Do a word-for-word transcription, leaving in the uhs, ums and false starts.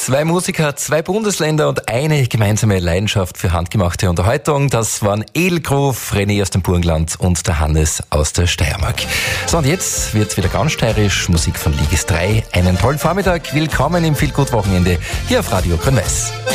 Zwei Musiker, zwei Bundesländer und eine gemeinsame Leidenschaft für handgemachte Unterhaltung. Das waren Edelgruf, René aus dem Burgenland und der Hannes aus der Steiermark. So, und jetzt wird's wieder ganz steirisch. Musik von Ligis drei. Einen tollen Vormittag. Willkommen im Feelgood Wochenende hier auf Radio Grün-Weiß.